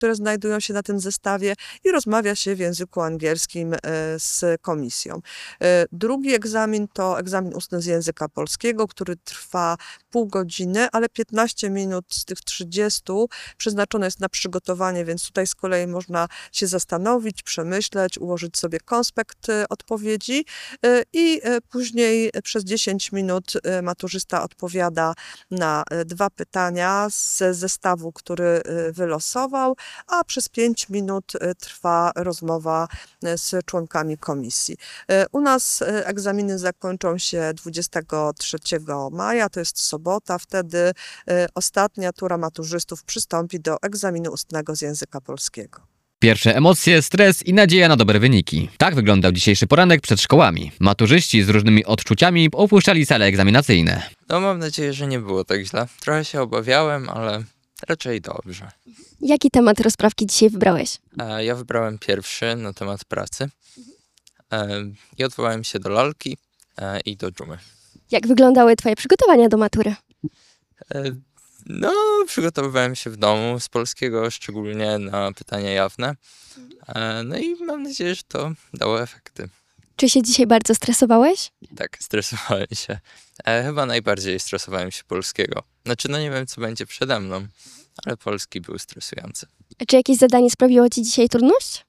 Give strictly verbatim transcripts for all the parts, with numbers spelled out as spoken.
które znajdują się na tym zestawie i rozmawia się w języku angielskim z komisją. Drugi egzamin to egzamin ustny z języka polskiego, który trwa pół godziny, ale piętnaście minut z tych trzydziestu przeznaczone jest na przygotowanie, więc tutaj z kolei można się zastanowić, przemyśleć, ułożyć sobie konspekt odpowiedzi i później przez dziesięć minut maturzysta odpowiada na dwa pytania z zestawu, który wylosował, a przez pięć minut trwa rozmowa z członkami komisji. U nas egzaminy zakończą się dwudziestego trzeciego maja, to jest sobota, wtedy ostatnia tura maturzystów przystąpi do egzaminu ustnego z języka polskiego. Pierwsze emocje, stres i nadzieja na dobre wyniki. Tak wyglądał dzisiejszy poranek przed szkołami. Maturzyści z różnymi odczuciami opuszczali sale egzaminacyjne. No mam nadzieję, że nie było tak źle. Trochę się obawiałem, ale raczej dobrze. Jaki temat rozprawki dzisiaj wybrałeś? E, ja wybrałem pierwszy na temat pracy e, i odwołałem się do lalki e, i do dżumy. Jak wyglądały twoje przygotowania do matury? E, no, przygotowywałem się w domu z polskiego, szczególnie na pytania jawne. E, no i mam nadzieję, że to dało efekty. Czy się dzisiaj bardzo stresowałeś? Tak, stresowałem się. E, chyba najbardziej stresowałem się polskiego. Znaczy, no nie wiem, co będzie przede mną, ale polski był stresujący. A czy jakieś zadanie sprawiło ci dzisiaj trudność?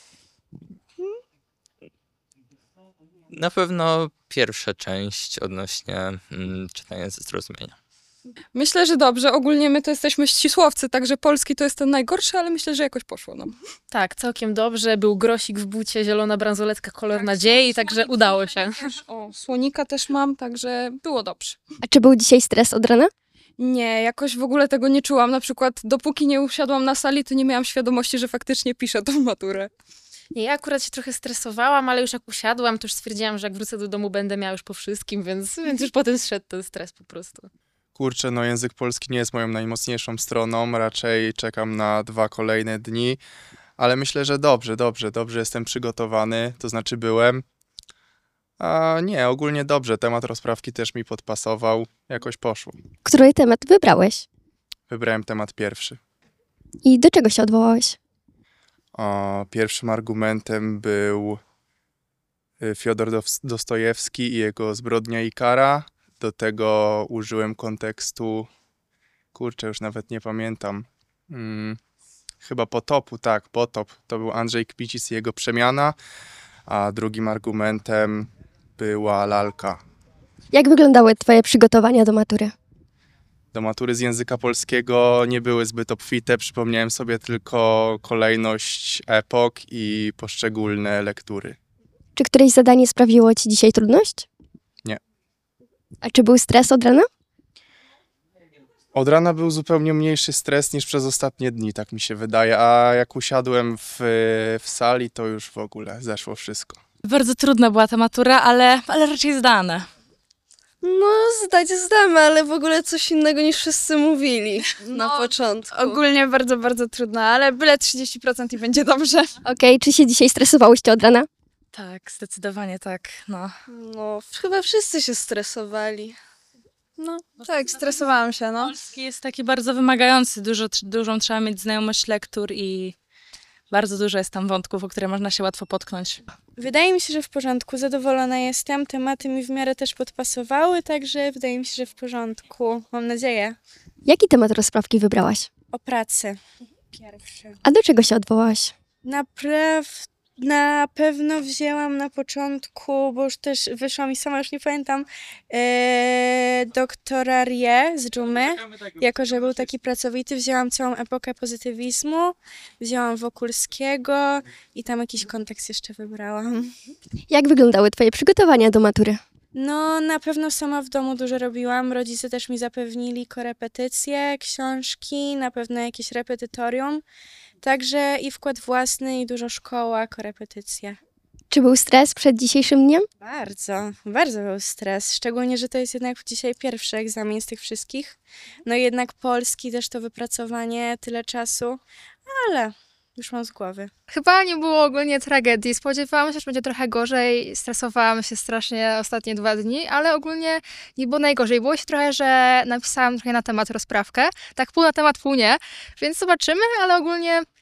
Na pewno pierwsza część odnośnie mm, czytania ze zrozumienia. Myślę, że dobrze. Ogólnie my to jesteśmy ścisłowcy, także polski to jest ten najgorszy, ale myślę, że jakoś poszło nam. Tak, całkiem dobrze. Był grosik w bucie, zielona bransoletka, kolor nadziei, także udało się. O, słonika też mam, także było dobrze. A czy był dzisiaj stres od rana? Nie, jakoś w ogóle tego nie czułam. Na przykład dopóki nie usiadłam na sali, to nie miałam świadomości, że faktycznie piszę tą maturę. Nie, ja akurat się trochę stresowałam, ale już jak usiadłam, to już stwierdziłam, że jak wrócę do domu, będę miała już po wszystkim, więc, więc już potem zszedł ten stres po prostu. Kurczę, no język polski nie jest moją najmocniejszą stroną, raczej czekam na dwa kolejne dni, ale myślę, że dobrze, dobrze, dobrze jestem przygotowany, to znaczy byłem. A nie, ogólnie dobrze, temat rozprawki też mi podpasował, jakoś poszło. Który temat wybrałeś? Wybrałem temat pierwszy. I do czego się odwołałeś? O, pierwszym argumentem był Fiodor Dostojewski i jego Zbrodnia i kara. Do tego użyłem kontekstu, kurczę, już nawet nie pamiętam, hmm, chyba Potopu, tak, Potop. To był Andrzej Kmicic i jego Przemiana, a drugim argumentem była lalka. Jak wyglądały twoje przygotowania do matury? Do matury z języka polskiego nie były zbyt obfite, przypomniałem sobie tylko kolejność epok i poszczególne lektury. Czy któreś zadanie sprawiło ci dzisiaj trudność? Nie. A czy był stres od rana? Od rana był zupełnie mniejszy stres niż przez ostatnie dni, tak mi się wydaje, a jak usiadłem w, w sali, to już w ogóle zeszło wszystko. Bardzo trudna była ta matura, ale, ale raczej zdane. No, zdać zdamy, ale w ogóle coś innego niż wszyscy mówili na No, początku. Ogólnie bardzo, bardzo trudna, ale byle trzydzieści procent i będzie dobrze. Okej, czy się dzisiaj stresowałyście od rana? Tak, zdecydowanie tak, no. No, chyba wszyscy się stresowali. No, tak, stresowałam się, no. Polski jest taki bardzo wymagający, dużo, dużą trzeba mieć znajomość lektur i bardzo dużo jest tam wątków, o które można się łatwo potknąć. Wydaje mi się, że w porządku, zadowolona jestem, tematy mi w miarę też podpasowały, także wydaje mi się, że w porządku, mam nadzieję. Jaki temat rozprawki wybrałaś? O pracy. Pierwszy. A do czego się odwołałaś? Napraw... Na pewno wzięłam na początku, bo już też wyszła mi sama, już nie pamiętam, e, doktora Rie z dżumy. Jako że był taki pracowity, wzięłam całą epokę pozytywizmu, wzięłam Wokulskiego i tam jakiś kontekst jeszcze wybrałam. Jak wyglądały twoje przygotowania do matury? No, na pewno sama w domu dużo robiłam. Rodzice też mi zapewnili korepetycje, książki, na pewno jakieś repetytorium. Także i wkład własny, i dużo szkoła, korepetycje. Czy był stres przed dzisiejszym dniem? Bardzo, bardzo był stres. Szczególnie, że to jest jednak dzisiaj pierwszy egzamin z tych wszystkich. No i jednak polski, też to wypracowanie, tyle czasu, ale już mam z głowy. Chyba nie było ogólnie tragedii. Spodziewałam się, że będzie trochę gorzej. Stresowałam się strasznie ostatnie dwa dni, ale ogólnie nie było najgorzej. Było się trochę, że napisałam trochę na temat rozprawkę. Tak pół na temat, pół nie. Więc zobaczymy, ale ogólnie